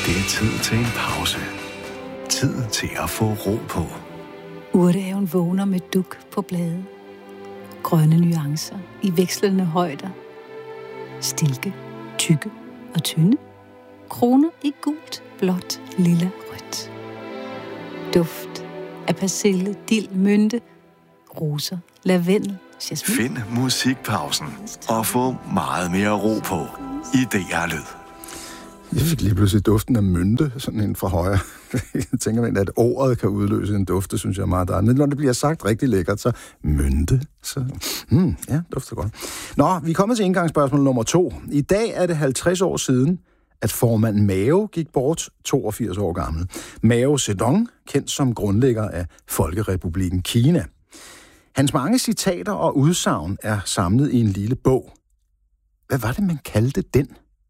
Det er tid til en pause. Tid til at få ro på. Urtehaven vågner med duk på blade. Grønne nuancer i vekslende højder. Stilke, tykke og tynde. Kroner i gult, blåt, lilla, rødt. Duft af persille, dild, mynte, roser, lavendel, jasmin. Find musikpausen og få meget mere ro på i DR Lyd. Jeg fik lige pludselig duften af mynte, sådan en fra højre. Jeg tænker, at ordet kan udløse en duft, det synes jeg er meget dejligt. Men når det bliver sagt rigtig lækkert, så mynte. Så, ja, dufter godt. Nå, vi er kommet til indgangsspørgsmål nummer 2. I dag er det 50 år siden, at formand Mao gik bort, 82 år gammel. Mao Zedong, kendt som grundlægger af Folkerepublikken Kina. Hans mange citater og udsagn er samlet i en lille bog. Hvad var det, man kaldte den?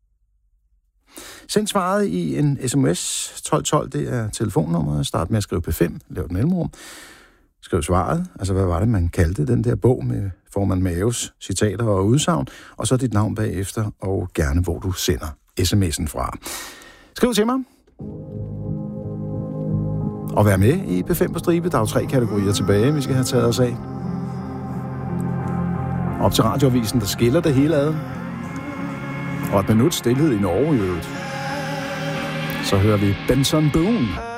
Send svaret i en sms 1212, det er telefonnummeret. Start med at skrive P5, lav et mellemrum. Skriv svaret, altså hvad var det, man kaldte den der bog med formand Maos citater og udsagn, og så dit navn bagefter, og gerne hvor du sender sms'en fra. Skriv til mig. Og vær med i P5 på stribe. Der er jo 3 kategorier tilbage, vi skal have taget os af. Op til radioavisen, der skiller det hele ad. Og et minut stillhed i Norge i øvrigt. Så hører vi Benson Boone.